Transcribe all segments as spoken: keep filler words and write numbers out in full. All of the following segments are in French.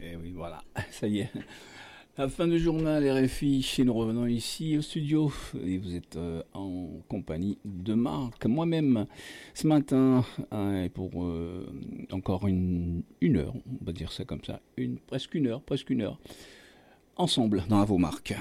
Et oui, voilà, ça y est. La fin du journal R F I, et nous revenons ici au studio et vous êtes euh, en compagnie de Marc, moi-même ce matin hein, pour euh, encore une, une heure, on va dire ça comme ça, une, presque une heure, presque une heure, ensemble dans À vos marques.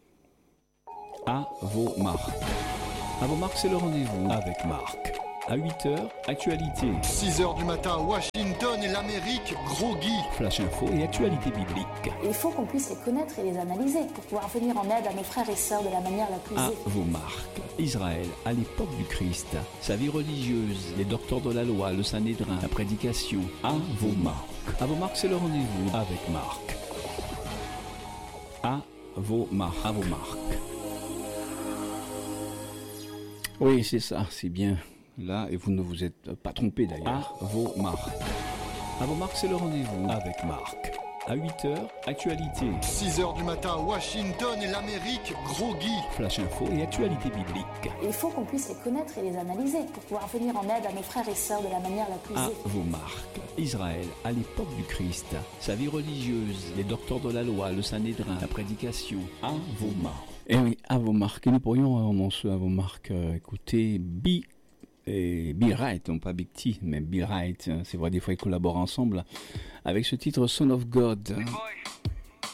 À vos marques. À vos marques, c'est le rendez-vous avec Marc. À huit heures, actualité. six heures du matin, Washington et l'Amérique, gros Guy. Flash info et actualité biblique. Et il faut qu'on puisse les connaître et les analyser pour pouvoir venir en aide à nos frères et sœurs de la manière la plus À efficace. vos marques. Israël, à l'époque du Christ. Sa vie religieuse, les docteurs de la loi, le Sanhédrin, la prédication. À vos marques. À vos marques, c'est le rendez-vous avec Marc. À vos marques. À vos marques. Oui, c'est ça, c'est bien. Là, et vous ne vous êtes pas trompé d'ailleurs. À vos marques. À vos marques, c'est le rendez-vous avec Marc. À huit heures, actualité. six heures du matin, Washington et l'Amérique, gros Guy. Flash info et actualité biblique. Et il faut qu'on puisse les connaître et les analyser pour pouvoir venir en aide à nos frères et sœurs de la manière la plus À efficace. vos marques. Israël, à l'époque du Christ. Sa vie religieuse, les docteurs de la loi, le Sanhédrin, la prédication. À vos marques. Et oui, à vos marques. Et nous pourrions, en ce à vos marques, euh, écouter Bi et Bill Wright, non pas Big T, mais Bill Wright. C'est vrai, des fois ils collaborent ensemble avec ce titre Son of God. Big boy.